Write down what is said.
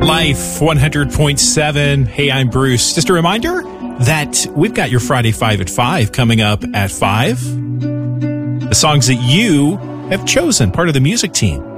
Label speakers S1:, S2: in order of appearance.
S1: Life 100.7. Hey, I'm Bruce. Just a reminder that we've got your Friday 5 at 5 coming up at 5. The songs that you have chosen, part of the music team.